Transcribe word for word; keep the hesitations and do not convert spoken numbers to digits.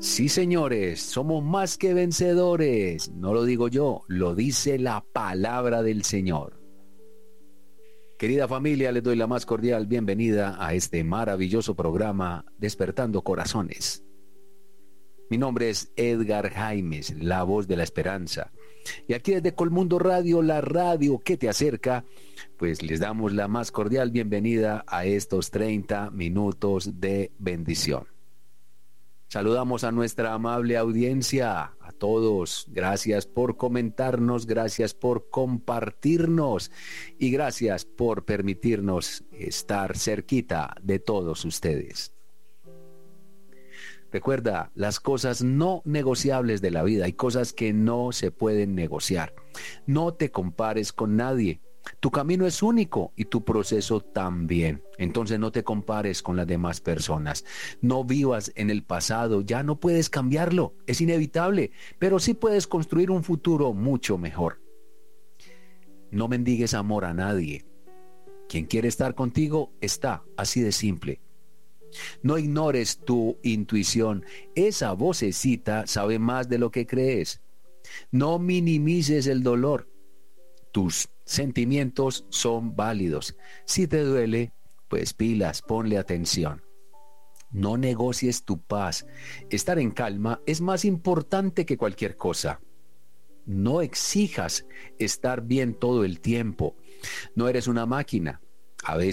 Sí, señores, somos más que vencedores. No lo digo yo, lo dice la palabra del Señor. Querida familia, les doy la más cordial bienvenida a este maravilloso programa Despertando Corazones. Mi nombre es Edgar Jaimes, la voz de la esperanza. Y aquí desde Colmundo Radio, la radio que te acerca, pues les damos la más cordial bienvenida a estos treinta minutos de bendición. Saludamos a nuestra amable audiencia, a todos. Gracias por comentarnos, gracias por compartirnos y gracias por permitirnos estar cerquita de todos ustedes. Recuerda, las cosas no negociables de la vida, hay cosas que no se pueden negociar. No te compares con nadie. Tu camino es único y tu proceso también. Entonces no te compares con las demás personas. No vivas en el pasado, ya no puedes cambiarlo, es inevitable, pero sí puedes construir un futuro mucho mejor. No mendigues amor a nadie. Quien quiere estar contigo está, así de simple. No ignores tu intuición, esa vocecita sabe más de lo que crees. No minimices el dolor. Tus sentimientos son válidos. Si te duele, pues pilas, ponle atención. No negocies tu paz. Estar en calma es más importante que cualquier cosa. No exijas estar bien todo el tiempo. No eres una máquina. A veces